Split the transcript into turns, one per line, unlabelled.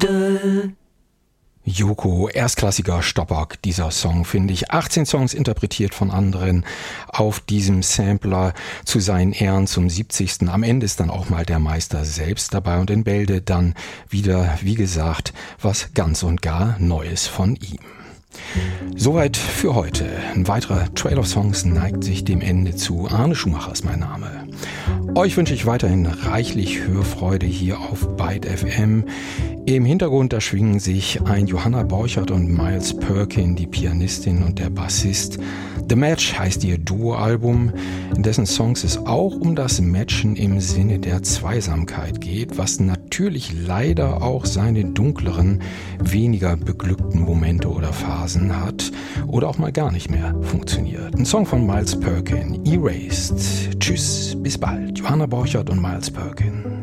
Yoko, erstklassiger Stoppack, dieser Song, finde ich. 18 Songs interpretiert von anderen auf diesem Sampler zu seinen Ehren zum 70. Am Ende ist dann auch mal der Meister selbst dabei und in Bälde dann wieder, wie gesagt, was ganz und gar Neues von ihm. Soweit für heute. Ein weiterer Trail of Songs neigt sich dem Ende zu. Arne Schumacher ist mein Name. Euch wünsche ich weiterhin reichlich Hörfreude hier auf Byte FM. Im Hintergrund, da schwingen sich ein Johanna Borchert und Miles Perkin, die Pianistin und der Bassist. The Match heißt ihr Duo-Album, in dessen Songs es auch um das Matchen im Sinne der Zweisamkeit geht, was natürlich leider auch seine dunkleren, weniger beglückten Momente oder Phasen hat oder auch mal gar nicht mehr funktioniert. Ein Song von Miles Perkin, Erased. Tschüss, bis bald. Johanna Borchert und Miles Perkin.